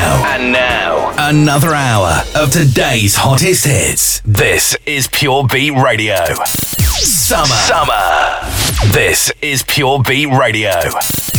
now, another hour of today's hottest hits. This is Pure Beat Radio. Summer. This is Pure Beat Radio.